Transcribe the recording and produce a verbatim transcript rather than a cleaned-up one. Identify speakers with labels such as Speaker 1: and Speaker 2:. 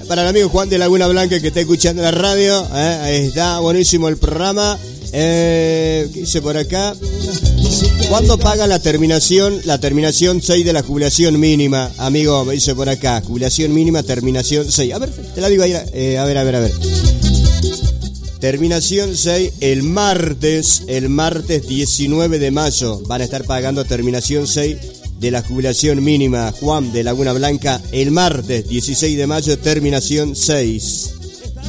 Speaker 1: para el amigo Juan de Laguna Blanca que está escuchando la radio. ¿eh? Ahí está, buenísimo el programa. Eh, ¿Qué dice por acá? ¿Cuándo paga la terminación la terminación seis de la jubilación mínima? Amigo, me dice por acá. Jubilación mínima, terminación seis. A ver, te la digo ahí. Eh, a ver, a ver, a ver. Terminación seis, el martes, el martes diecinueve de mayo. Van a estar pagando terminación seis de la jubilación mínima. Juan de Laguna Blanca, el martes dieciséis de mayo, terminación seis.